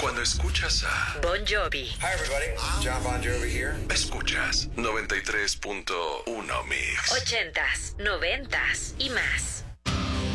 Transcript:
Cuando escuchas a Bon Jovi. Hi everybody, John Bon Jovi here. Escuchas 93.1 Mix. 80s, 90s y más.